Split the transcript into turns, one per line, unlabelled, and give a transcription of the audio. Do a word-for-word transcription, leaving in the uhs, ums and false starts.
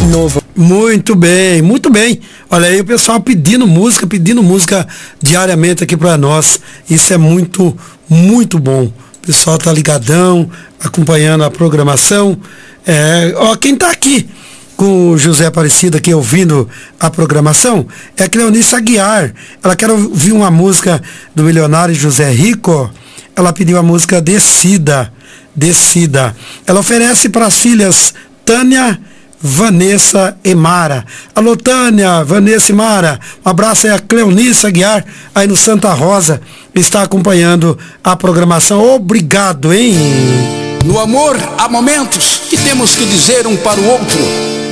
novo.
Muito bem, muito bem. Olha aí o pessoal pedindo música, pedindo música diariamente aqui para nós. Isso é muito, muito bom. O pessoal tá ligadão, acompanhando a programação. É, ó, quem tá aqui com o José Aparecido aqui ouvindo a programação é a Cleonice Aguiar. Ela quer ouvir uma música do milionário José Rico. Ela pediu a música Decida, Decida. Ela oferece para as filhas Tânia, Vanessa e Mara. Alô, Tânia, Vanessa e Mara. Um abraço aí a Cleonice Aguiar, aí no Santa Rosa, está acompanhando a programação. Obrigado, hein?
No amor há momentos que temos que dizer um para o outro: